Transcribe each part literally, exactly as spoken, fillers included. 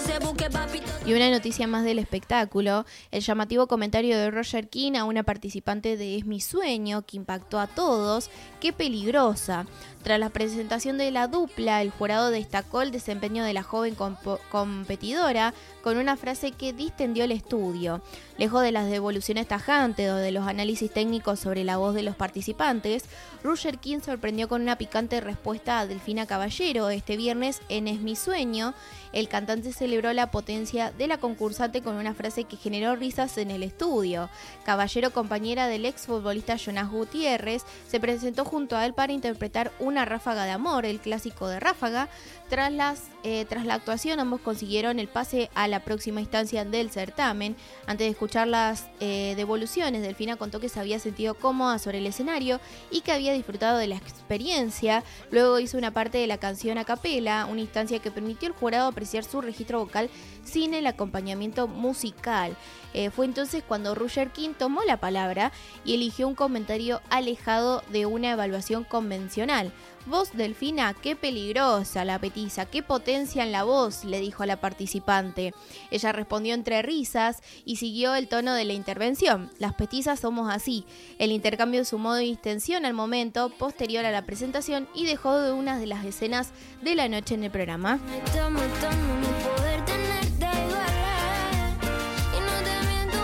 Y una noticia más del espectáculo, el llamativo comentario de Roger King a una participante de Es mi sueño, que impactó a todos. ¡Qué peligrosa! Tras la presentación de la dupla, el jurado destacó el desempeño de la joven comp- competidora con una frase que distendió el estudio. Lejos de las devoluciones tajantes o de los análisis técnicos sobre la voz de los participantes, Roger King sorprendió con una picante respuesta a Delfina Caballero. Este viernes en Es mi sueño, el cantante celebró la potencia de la concursante con una frase que generó risas en el estudio. Caballero, compañera del exfutbolista Jonas Gutiérrez, se presentó junto a él para interpretar Una ráfaga de amor, el clásico de Ráfaga. Tras, las, eh, tras la actuación, ambos consiguieron el pase a la próxima instancia del certamen. Antes de escuchar las eh, devoluciones, Delfina contó que se había sentido cómoda sobre el escenario y que había disfrutado de la experiencia. Luego hizo una parte de la canción a capela, una instancia que permitió al jurado apreciar su registro vocal sin el acompañamiento musical. Eh, fue entonces cuando Roger King tomó la palabra y eligió un comentario alejado de una evaluación convencional. Vos, Delfina, qué peligrosa la petiza, qué potencia en la voz, le dijo a la participante. Ella respondió entre risas y siguió el tono de la intervención. Las petizas somos así. El intercambio sumó de distensión al momento posterior a la presentación y dejó de una de las escenas de la noche en el programa. Me está matando no poder tenerte igual y no te miento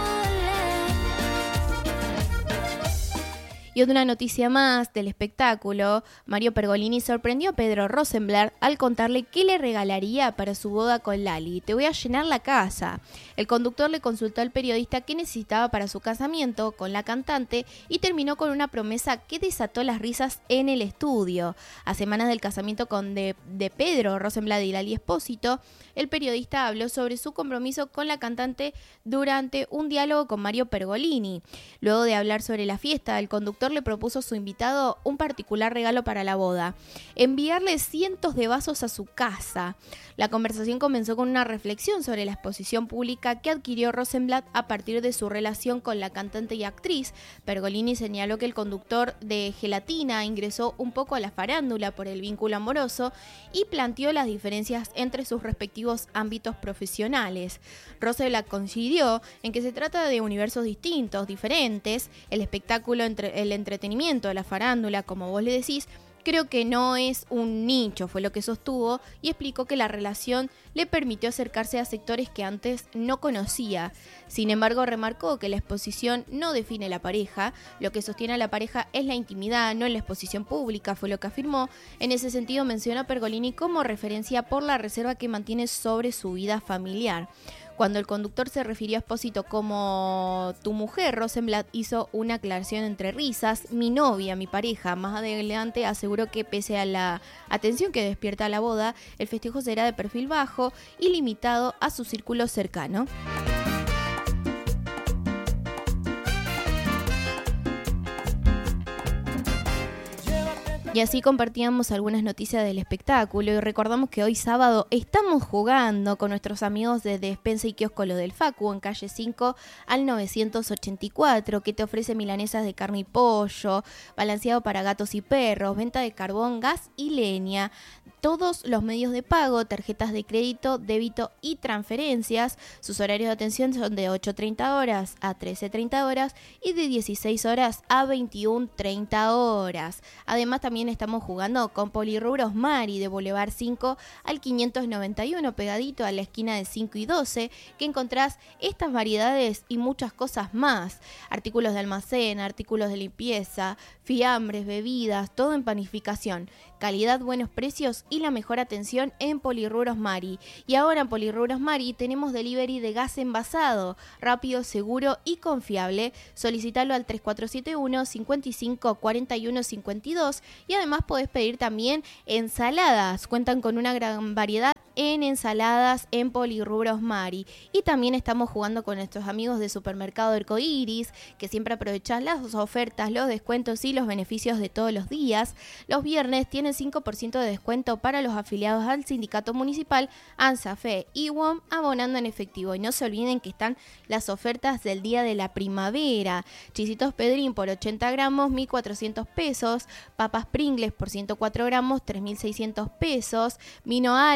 Y otra noticia más del espectáculo, Mario Pergolini sorprendió a Pedro Rosenblatt al contarle qué le regalaría para su boda con Lali. Te voy a llenar la casa. El conductor le consultó al periodista qué necesitaba para su casamiento con la cantante y terminó con una promesa que desató las risas en el estudio. A semanas del casamiento con de, de Pedro Rosenblatt y Lali Espósito, el periodista habló sobre su compromiso con la cantante durante un diálogo con Mario Pergolini. Luego de hablar sobre la fiesta, el conductor le propuso a su invitado un particular regalo para la boda: enviarle cientos de vasos a su casa. La conversación comenzó con una reflexión sobre la exposición pública que adquirió Rosenblatt a partir de su relación con la cantante y actriz. Pergolini señaló que el conductor de Gelatina ingresó un poco a la farándula por el vínculo amoroso y planteó las diferencias entre sus respectivos ámbitos profesionales. Rosenblatt coincidió en que se trata de universos distintos, diferentes. El espectáculo, entre el entretenimiento, la farándula, como vos le decís, creo que no es un nicho, fue lo que sostuvo, y explicó que la relación le permitió acercarse a sectores que antes no conocía. Sin embargo, remarcó que la exposición no define la pareja, lo que sostiene a la pareja es la intimidad, no la exposición pública, fue lo que afirmó. En ese sentido, mencionó a Pergolini como referencia por la reserva que mantiene sobre su vida familiar. Cuando el conductor se refirió a Espósito como tu mujer, Rosenblatt hizo una aclaración entre risas: mi novia, mi pareja. Más adelante aseguró que pese a la atención que despierta la boda, el festejo será de perfil bajo y limitado a su círculo cercano. Y así compartíamos algunas noticias del espectáculo y recordamos que hoy sábado estamos jugando con nuestros amigos de Despensa y Kiosco Lo del Facu en calle cinco al novecientos ochenta y cuatro, que te ofrece milanesas de carne y pollo, balanceado para gatos y perros, venta de carbón, gas y leña, todos los medios de pago, tarjetas de crédito, débito y transferencias. Sus horarios de atención son de ocho treinta horas a trece treinta horas y de dieciséis horas a veintiuno treinta horas. Además, también estamos jugando con Polirrubros Mari de Boulevard cinco al quinientos noventa y uno, pegadito a la esquina de cinco y doce, que encontrás estas variedades y muchas cosas más. Artículos de almacén, artículos de limpieza, fiambres, bebidas, todo en panificación. Calidad, buenos precios y la mejor atención en Polirrubros Mari. Y ahora en Polirrubros Mari tenemos delivery de gas envasado, rápido, seguro y confiable. Solicitalo al tres cuatro siete uno, cinco cinco, cuatro uno cinco dos y además podés pedir también ensaladas. Cuentan con una gran variedad en ensaladas en Polirrubros Mari. Y también estamos jugando con nuestros amigos de Supermercado Arcoiris, que siempre aprovechan las ofertas, los descuentos y los beneficios de todos los días. Los viernes tienen cinco por ciento de descuento para los afiliados al Sindicato Municipal, ANSAFE y W O M, abonando en efectivo. Y no se olviden que están las ofertas del Día de la Primavera. Chisitos Pedrín por ochenta gramos, mil cuatrocientos pesos. Papas Pringles por ciento cuatro gramos, tres mil seiscientos pesos. Vino Álamos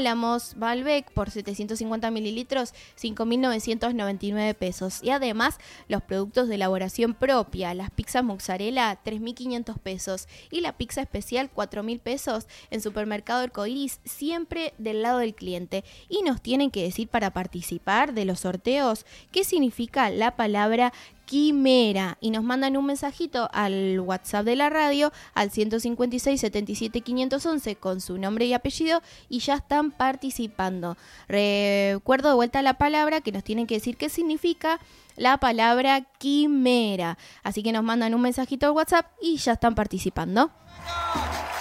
tenemos Malbec por setecientos cincuenta mililitros, cinco mil novecientos noventa y nueve pesos. Y además los productos de elaboración propia, las pizzas mozzarella, tres mil quinientos pesos. Y la pizza especial, cuatro mil pesos en Supermercado Arcoiris, siempre del lado del cliente. Y nos tienen que decir para participar de los sorteos qué significa la palabra quimera, y nos mandan un mensajito al WhatsApp de la radio al ciento cincuenta y seis, setenta y siete, quinientos once con su nombre y apellido y ya están participando. Recuerdo de vuelta la palabra que nos tienen que decir qué significa la palabra quimera, así que nos mandan un mensajito al WhatsApp y ya están participando.